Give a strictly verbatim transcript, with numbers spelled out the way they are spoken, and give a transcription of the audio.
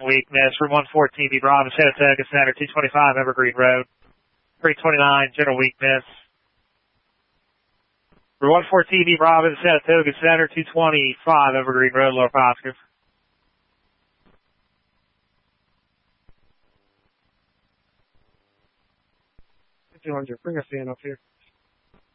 Weakness. Room one four T V Bravo, Saratoga Center, two twenty-five Evergreen Road. three twenty-nine, general weakness. Room one four T V Bravo, Saratoga Center, two twenty-five Evergreen Road, Lower Positive. two hundred, bring a fan up here.